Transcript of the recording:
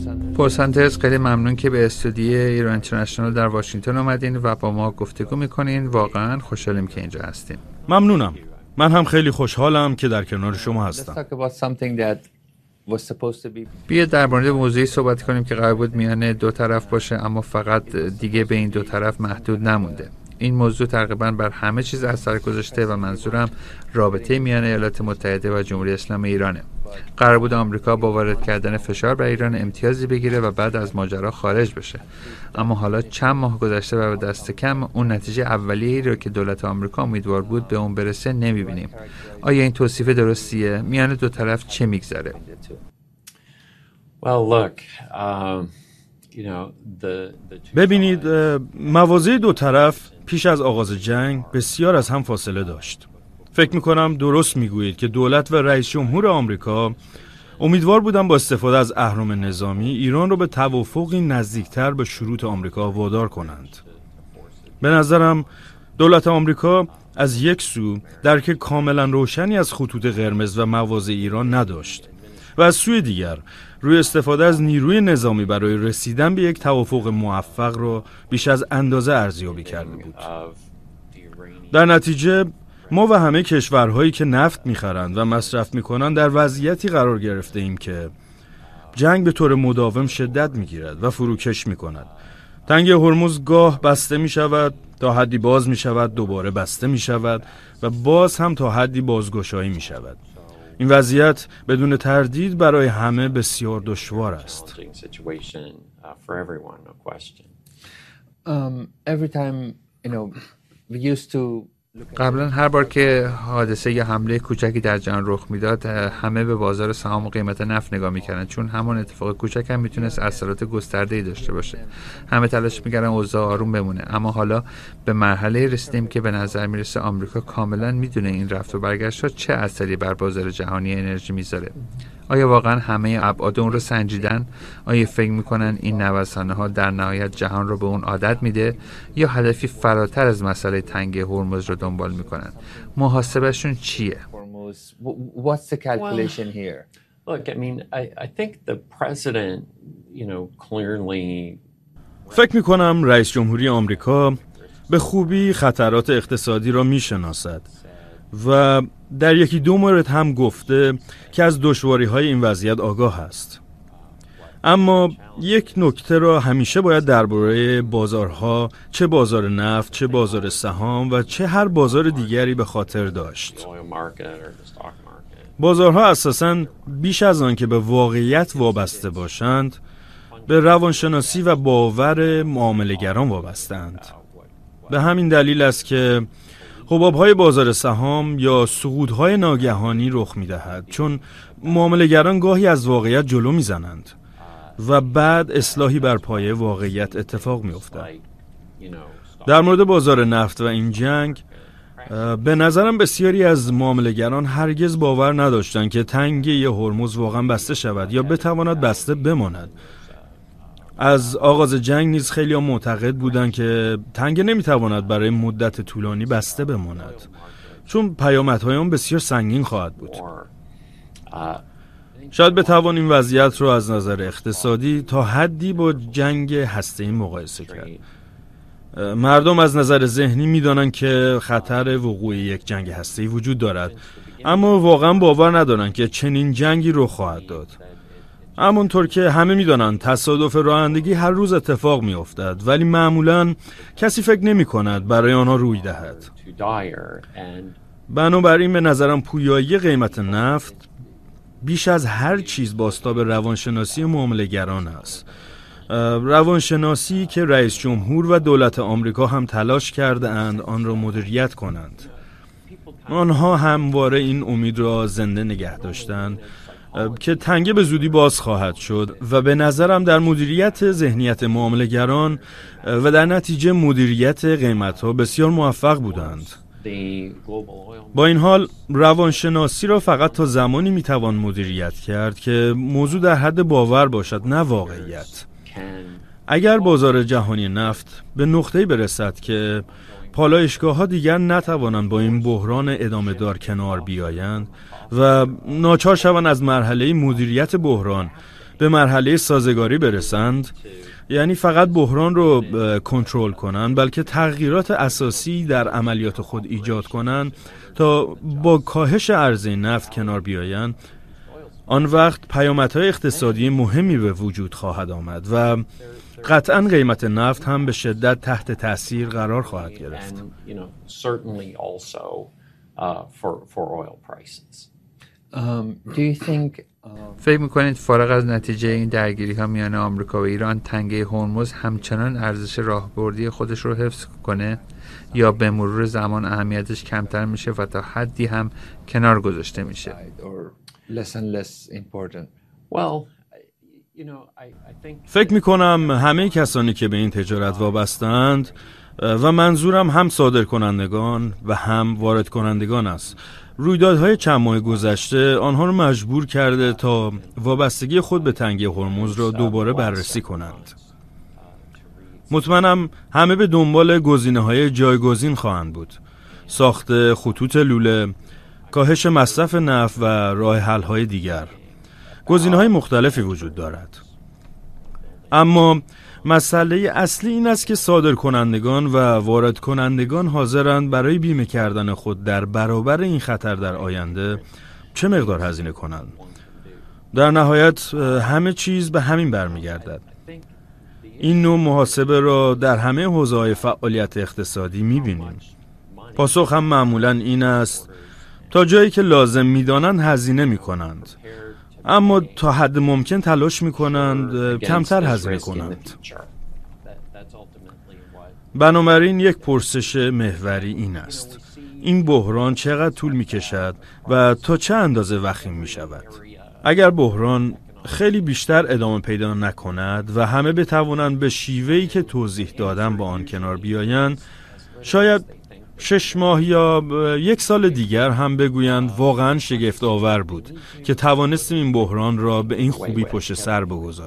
پول سانترز، خیلی ممنون که به استودیو ایران اینترنشنال در واشنگتن اومدین و با ما گفتگو میکنین. واقعا خوشحالیم که اینجا هستین. ممنونم. من هم خیلی خوشحالم که در کنار شما هستم. بیا در مورد موضوعی صحبت کنیم که قرار بود میان دو طرف باشه، اما فقط دیگه به این دو طرف محدود نمونده. این موضوع تقریبا بر همه چیز اثر گذاشته و منظورم رابطه میان ایالات متحده و جمهوری اسلامی ایرانه. قرار بود آمریکا با وارد کردن فشار بر ایران امتیازی بگیره و بعد از ماجرا خارج بشه، اما حالا چند ماه گذشته و به دست کم اون نتیجه اولیه‌ای رو که دولت آمریکا امیدوار بود به اون برسه نمیبینیم. آیا این توصیف درستیه؟ میان دو طرف چه میگذره؟ ببینید، مواضع دو طرف پیش از آغاز جنگ بسیار از هم فاصله داشت. فکر میکنم درست میگویید که دولت و رئیس جمهور آمریکا امیدوار بودن با استفاده از اهرم نظامی ایران رو به توافقی نزدیکتر به شروط آمریکا وادار کنند. به نظرم دولت آمریکا از یک سو درک کاملا روشنی از خطوط قرمز و مواضع ایران نداشت و از سوی دیگر روی استفاده از نیروی نظامی برای رسیدن به یک توافق موفق رو بیش از اندازه ارزیابی کرده بود. در نتیجه ما و همه کشورهایی که نفت میخرند و مصرف میکنند در وضعیتی قرار گرفته ایم که جنگ به طور مداوم شدت میگیرد و فروکش میکند. تنگه هرمز گاه بسته میشود، تا حدی باز میشود، دوباره بسته میشود و باز هم تا حدی بازگشایی میشود. این وضعیت بدون تردید برای همه بسیار دشوار است. قبلا هر بار که حادثه یا حمله کوچکی در جهان رخ میداد، همه به بازار سهام و قیمت نفت نگاه میکردن، چون همون اتفاق کوچک هم میتونست اثرات گسترده‌ای داشته باشه. همه تلاش میکردن اوضاع آروم بمونه، اما حالا به مرحله رسیدیم که به نظر میرسه آمریکا کاملا میدونه این رفت و برگشت‌ها چه اثری بر بازار جهانی انرژی میذاره. آیا واقعا همه ابعاد اون رو سنجیدن؟ آیا فکر میکنن این نوسان‌ها در نهایت جهان رو به اون عادت میده یا هدفی فراتر از مسئله تنگه هرمز رو دنبال میکنن؟ محاسبهشون چیه؟ What's the calculation here? Look, I mean, I think the president, clearly. فکر میکنم رئیس جمهوری آمریکا به خوبی خطرات اقتصادی را میشناسد و در یکی دو مورد هم گفته که از دشواری‌های این وضعیت آگاه است. اما یک نکته را همیشه باید درباره بازارها، چه بازار نفت، چه بازار سهام و چه هر بازار دیگری به خاطر داشت. بازارها اساساً بیش از آن که به واقعیت وابسته باشند، به روانشناسی و باور معامله‌گران وابسته‌اند. به همین دلیل است که حباب‌های بازار سهام یا سقوط‌های ناگهانی رخ می‌دهد، چون معامله‌گران گاهی از واقعیت جلو می‌زنند و بعد اصلاحی بر پایه واقعیت اتفاق می‌افتد. در مورد بازار نفت و این جنگ، به نظرم بسیاری از معامله‌گران هرگز باور نداشتند که تنگه هرمز واقعا بسته شود یا بتواند بسته بماند. از آغاز جنگ نیز خیلی معتقد بودند که تنگه نمیتواند برای مدت طولانی بسته بماند، چون پیامدهای آن بسیار سنگین خواهد بود. شاید بتوان این وضعیت را از نظر اقتصادی تا حدی با جنگ هسته‌ای مقایسه کرد. مردم از نظر ذهنی میدانند که خطر وقوع یک جنگ هسته‌ای وجود دارد، اما واقعا باور ندارند که چنین جنگی رخ خواهد داد. همونطور که همه میدانند تصادف رانندگی هر روز اتفاق میافتد، ولی معمولاً کسی فکر نمی کند برای آنها روی دهد. بنابراین به نظرم پویایی قیمت نفت بیش از هر چیز بازتاب روانشناسی معامله‌گران است. روانشناسی که رئیس جمهور و دولت آمریکا هم تلاش کرده اند آن را مدیریت کنند. آنها همواره این امید را زنده نگه داشتند که تنگه به زودی باز خواهد شد و به نظرم در مدیریت ذهنیت معامله‌گران و در نتیجه مدیریت قیمت‌ها بسیار موفق بودند. با این حال روانشناسی را فقط تا زمانی میتوان مدیریت کرد که موضوع در حد باور باشد، نه واقعیت. اگر بازار جهانی نفت به نقطه‌ای برسد که پالایشگاه‌ها دیگر نتوانند با این بحران ادامه دار کنار بیایند و ناچار شوند از مرحله مدیریت بحران به مرحله سازگاری برسند، یعنی فقط بحران رو کنترل کنن، بلکه تغییرات اساسی در عملیات خود ایجاد کنن تا با کاهش عرضه نفت کنار بیاین، آن وقت پیامدهای اقتصادی مهمی به وجود خواهد آمد و قطعاً قیمت نفت هم به شدت تحت تأثیر قرار خواهد گرفت. فکر میکنید فارغ از نتیجه این درگیری ها میان آمریکا و ایران، تنگه هرمز همچنان ارزش راهبردی خودش رو حفظ کنه یا به مرور زمان اهمیتش کمتر میشه و تا حدی هم کنار گذاشته میشه؟ فکر میکنم همه کسانی که به این تجارت وابسته‌اند و منظورم هم صادر کنندگان و هم وارد کنندگان است، رویدادهای چند ماه گذشته آنها را مجبور کرده تا وابستگی خود به تنگه هرمز را دوباره بررسی کنند. مطمئنم همه به دنبال گزینه‌های جایگزین خواهند بود: ساخت خطوط لوله، کاهش مصرف نفت و راه حل‌های دیگر. گزینه‌های مختلفی وجود دارد. اما مسئله اصلی این است که صادرکنندگان و وارد کنندگان حاضرند برای بیمه کردن خود در برابر این خطر در آینده چه مقدار هزینه کنند. در نهایت همه چیز به همین برمیگردد. این نوع محاسبه را در همه حوزه‌های فعالیت اقتصادی می‌بینیم. پاسخ هم معمولاً این است: تا جایی که لازم می‌دانند هزینه می‌کنند، اما تا حد ممکن تلاش می‌کنند کمتر هزینه کنند. بنابراین یک پرسش محوری این است: این بحران چقدر طول می‌کشد و تا چه اندازه وخیم می‌شود؟ اگر بحران خیلی بیشتر ادامه پیدا نکند و همه بتوانند به شیوهی که توضیح دادم با آن کنار بیایند، شاید 6 ماه یا 1 سال دیگر هم بگویند واقعا شگفت آور بود که توانستیم این بحران را به این خوبی پشت سر بگذاریم.